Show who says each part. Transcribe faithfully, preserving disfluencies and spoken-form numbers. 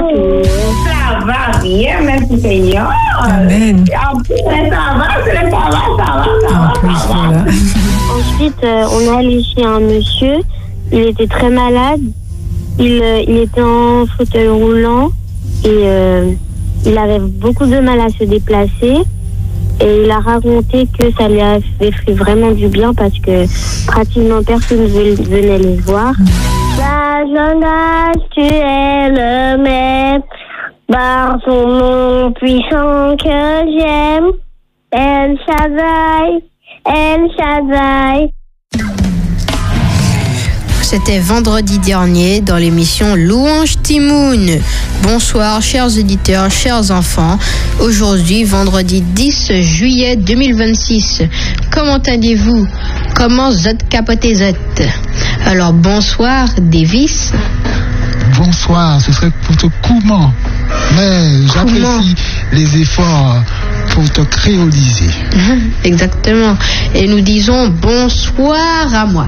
Speaker 1: bonjour.
Speaker 2: Ça va bien, merci Seigneur.
Speaker 3: Amen.
Speaker 2: En plus, ça va, ça va, ça va, ça va, ça
Speaker 3: En
Speaker 2: va,
Speaker 3: plus,
Speaker 2: ça va.
Speaker 3: voilà.
Speaker 1: Ensuite, euh, on est allé chez un monsieur. Il était très malade. Il, euh, il était en fauteuil roulant et euh, il avait beaucoup de mal à se déplacer. Et il a raconté que ça lui avait fait vraiment du bien parce que pratiquement personne ne venait les voir. La jeunesse, tu es le maître, par son nom puissant que j'aime. El Shaddai, El Shaddai.
Speaker 4: C'était vendredi dernier dans l'émission Louange Timoun. Bonsoir chers éditeurs, chers enfants. Aujourd'hui, vendredi dix juillet deux mille vingt-six. Comment allez-vous? Comment zot capoté zot? Alors bonsoir Davis.
Speaker 5: Bonsoir, ce serait plutôt comment, mais j'apprécie
Speaker 4: Comment
Speaker 5: les efforts pour te créoliser.
Speaker 4: Exactement. Et nous disons bonsoir à moi.